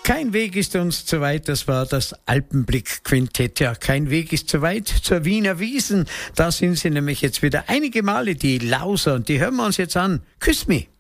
Kein Weg ist uns zu weit, das war das Alpenblick-Quintett. Ja, kein Weg ist zu weit zur Wiener Wiesn. Da sind sie nämlich jetzt wieder einige Male, die Lauser, und die hören wir uns jetzt an. Küss mich.